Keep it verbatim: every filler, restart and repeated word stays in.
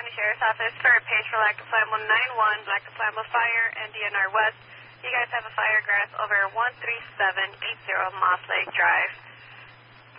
County Sheriff's Office for a page for Lac Du Flamborough nine one, Lac Du Flamborough Fire and D N R West. You guys have a fire grass over one three seven eight zero Moss Lake Drive.